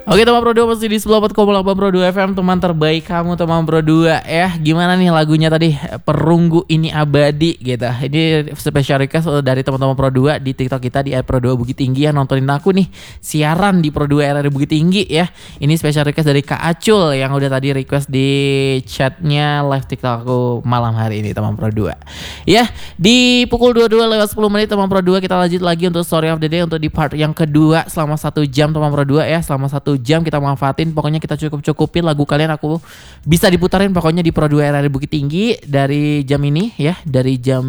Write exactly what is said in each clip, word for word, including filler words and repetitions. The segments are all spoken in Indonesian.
Oke teman Pro dua, masih di sembilan puluh empat koma delapan Pro dua F M, teman terbaik kamu teman Pro dua ya. Gimana nih lagunya tadi, Perunggu Ini Abadi gitu. Ini special request dari teman-teman Pro dua di TikTok kita di Pro dua Bukit Tinggi yang nontonin aku nih siaran di Pro dua R R Bukit Tinggi ya. Ini special request dari Kak Acul yang udah tadi request di chatnya live TikTok aku malam hari ini teman Pro dua. Ya, di pukul dua puluh dua lewat sepuluh menit teman Pro dua kita lanjut lagi untuk Story of the Day untuk di part yang kedua selama satu jam teman Pro dua ya. Selama satu jam kita manfaatin, pokoknya kita cukup-cukupin lagu kalian, aku bisa diputarin pokoknya di Pro dua R R Bukit Tinggi dari jam ini ya, dari jam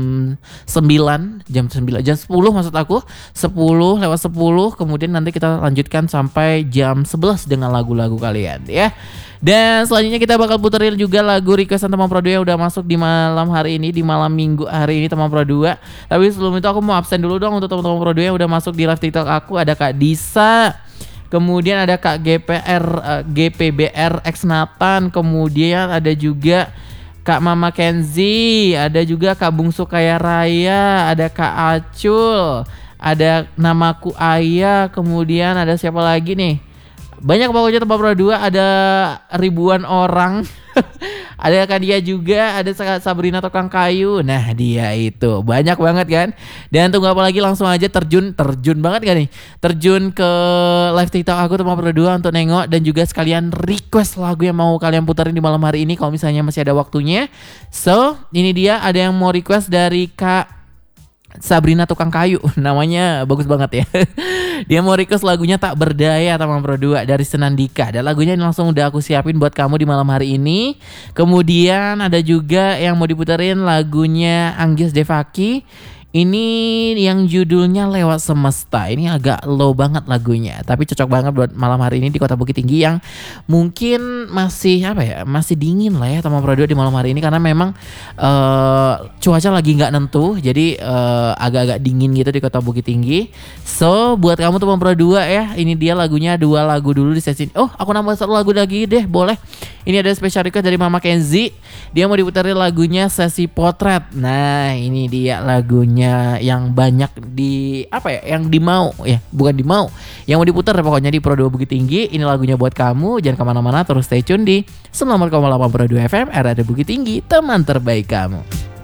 sembilan, jam sembilan, jam sepuluh maksud aku, sepuluh lewat sepuluh, kemudian nanti kita lanjutkan sampai jam sebelas dengan lagu-lagu kalian ya. Dan selanjutnya kita bakal puterin juga lagu requestan teman Pro dua yang udah masuk di malam hari ini, di malam minggu hari ini teman Pro dua. Tapi sebelum itu aku mau absen dulu dong untuk teman-teman Pro dua yang udah masuk di live TikTok aku. Ada Kak Disa, kemudian ada Kak G P R, uh, G P B R X Nathan, kemudian ada juga Kak Mama Kenzi, ada juga Kak Bungsu Kaya Raya, ada Kak Acul, ada Namaku Ayah, kemudian ada siapa lagi nih? Banyak pokoknya tempat Pro dua, ada ribuan orang. Ada Kak Dia juga, ada Sabrina Tukang Kayu. Nah dia itu banyak banget kan. Dan tunggu apa lagi, langsung aja terjun Terjun banget kan nih, terjun ke live TikTok aku tempat Pro dua untuk nengok dan juga sekalian request lagu yang mau kalian puterin di malam hari ini kalau misalnya masih ada waktunya. So ini dia, ada yang mau request dari Kak Sabrina Tukang Kayu, namanya bagus banget ya. Dia mau request lagunya Tak Berdaya teman Pro dua dari Senandika. Dan lagunya ini langsung udah aku siapin buat kamu di malam hari ini. Kemudian ada juga yang mau diputerin lagunya Anggis Devaki. Ini yang judulnya Lewat Semesta. Ini agak low banget lagunya, tapi cocok banget buat malam hari ini di Kota Bukit Tinggi yang mungkin masih apa ya, masih dingin lah ya teman Pro dua di malam hari ini, karena memang uh, cuaca lagi nggak nentu, jadi uh, agak-agak dingin gitu di Kota Bukit Tinggi. So buat kamu teman Pro dua ya, ini dia lagunya, dua lagu dulu di sesi. Oh aku nambah satu lagu lagi deh, boleh. Ini ada special request dari Mama Kenzi. Dia mau diputerin lagunya Sesi Potret. Nah ini dia lagunya yang banyak di apa ya, yang dimau ya, bukan dimau, yang mau diputar pokoknya di Pro dua Bukit Tinggi. Ini lagunya buat kamu, jangan kemana-mana, terus stay tune di sembilan puluh empat koma delapan Pro dua F M R R Bukit Tinggi, teman terbaik kamu.